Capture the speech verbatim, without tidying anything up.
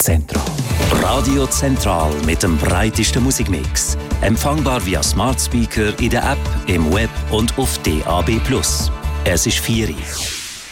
Zentral. Radio Zentral mit dem breitesten Musikmix. Empfangbar via Smart Speaker in der App, im Web und auf D A B plus. Es ist vier Uhr.